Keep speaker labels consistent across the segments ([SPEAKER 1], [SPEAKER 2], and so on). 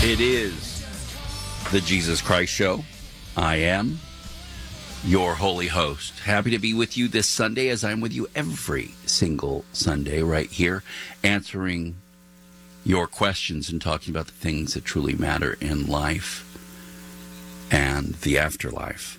[SPEAKER 1] It is the Jesus Christ Show. I am your holy host. Happy to be with you this Sunday, as I'm with you every single Sunday right here, answering your questions and talking about the things that truly matter in life and the afterlife.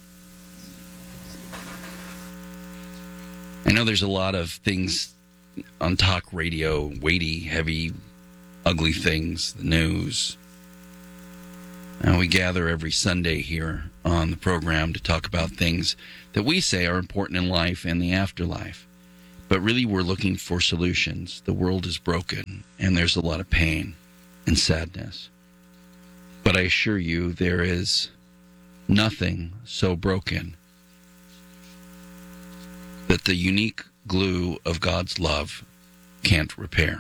[SPEAKER 1] I know there's a lot of things on talk radio, weighty, heavy, ugly things, the news. And we gather every Sunday here on the program to talk about things that we say are important in life and the afterlife. But really, we're looking for solutions. The world is broken, and there's a lot of pain and sadness. But I assure you, there is nothing so broken that the unique glue of God's love can't repair.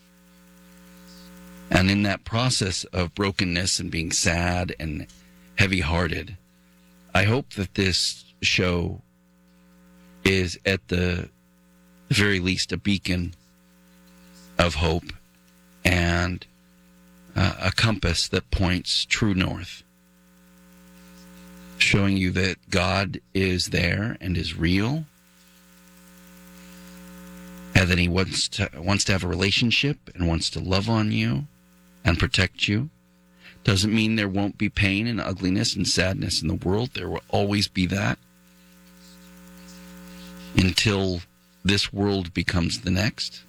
[SPEAKER 1] And in that process of brokenness and being sad and heavy-hearted, I hope that this show is at the very least a beacon of hope and a compass that points true north, showing you that God is there and is real, and that he wants to have a relationship and wants to love on you and protect you. Doesn't mean there won't be pain and ugliness and sadness in the world. There will always be that until this world becomes the next.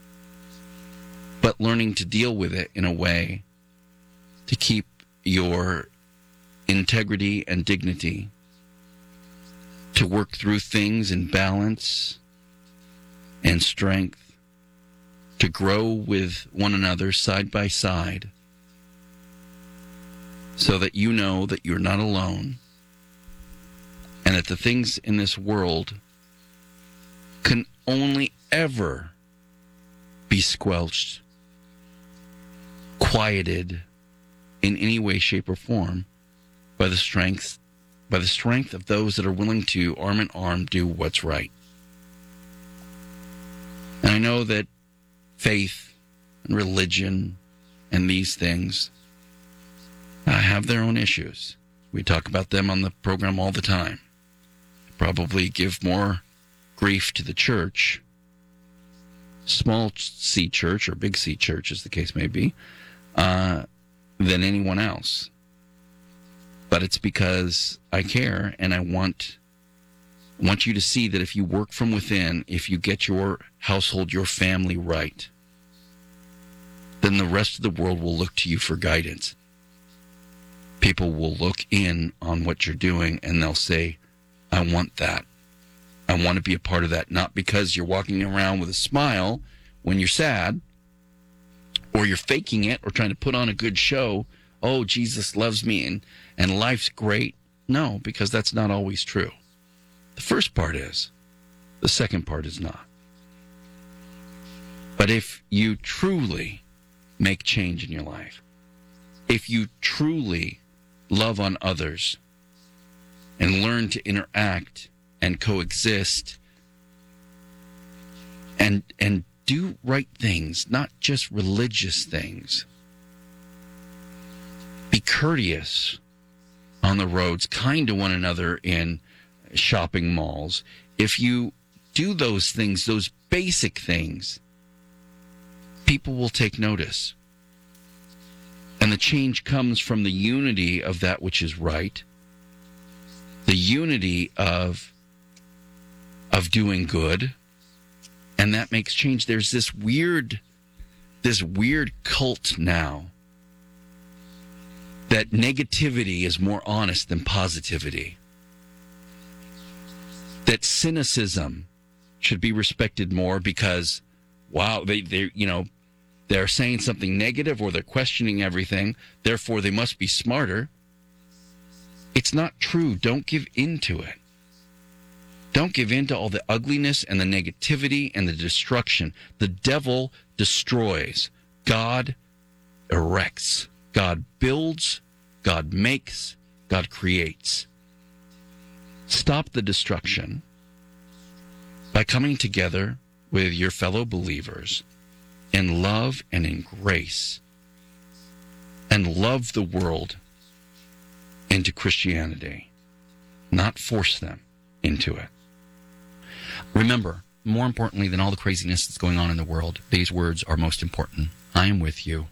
[SPEAKER 1] But learning to deal with it in a way to keep your integrity and dignity, to work through things in balance and strength, to grow with one another side by side, so that you know that you're not alone, and that the things in this world can only ever be squelched, quieted in any way, shape, or form by the strength of those that are willing to arm in arm do what's right. And I know that faith and religion and these things have their own issues. We talk about them on the program all the time. Probably give more grief to the church, small C church or big C church, as the case may be, than anyone else. But it's because I care, and I want you to see that if you work from within, if you get your household, your family right, then the rest of the world will look to you for guidance. People will look in on what you're doing, and they'll say, I want that. I want to be a part of that. Not because you're walking around with a smile when you're sad, or you're faking it, or trying to put on a good show. Oh, Jesus loves me, and life's great. No, because that's not always true. The first part is. The second part is not. But if you truly make change in your life, if you truly love on others and learn to interact and coexist and do right things, not just religious things, be courteous on the roads, kind to one another in shopping malls. If you do those things, those basic things, people will take notice. And the change comes from the unity of that which is right, the unity of doing good, and that makes change. There's this weird cult now that negativity is more honest than positivity, that cynicism should be respected more because, wow, they're saying something negative or they're questioning everything, therefore they must be smarter. It's not true. Don't give in to it. Don't give in to all the ugliness and the negativity and the destruction. The devil destroys. God erects. God builds. God makes. God creates. Stop the destruction by coming together with your fellow believers in love and in grace, and love the world into Christianity, not force them into it.
[SPEAKER 2] Remember, more importantly than all the craziness that's going on in the world, these words are most important. I am with you.